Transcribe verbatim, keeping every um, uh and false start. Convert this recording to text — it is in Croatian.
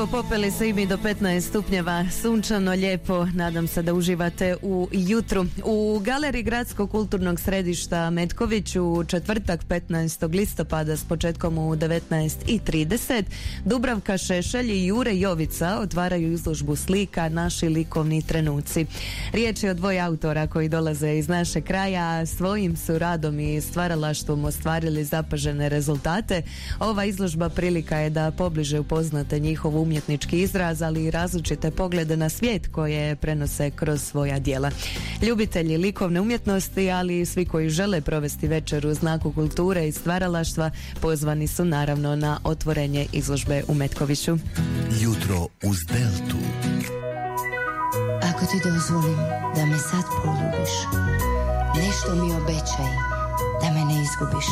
Evo, popeli se i mi do petnaest stupnjeva, sunčano, lijepo, nadam se da uživate u jutru. U galeriji Gradskog kulturnog središta Metković u četvrtak petnaestog listopada s početkom u devetnaest i trideset Dubravka Šešelj i Jure Jovica otvaraju izložbu slika Naši likovni trenuci. Riječ je o dvoje autora koji dolaze iz naše kraja, a svojim su radom i stvaralaštvom ostvarili zapažene rezultate. Ova izložba prilika je da pobliže upoznate njihov umjetnički izraz, ali i različite poglede na svijet koje prenose kroz svoja djela. Ljubitelji likovne umjetnosti, ali i svi koji žele provesti večer u znaku kulture i stvaralaštva, pozvani su naravno na otvorenje izložbe u Metkoviću. Jutro uz Deltu. Ako ti dozvolim da me sad poljubiš, nešto mi obećaj da me ne izgubiš.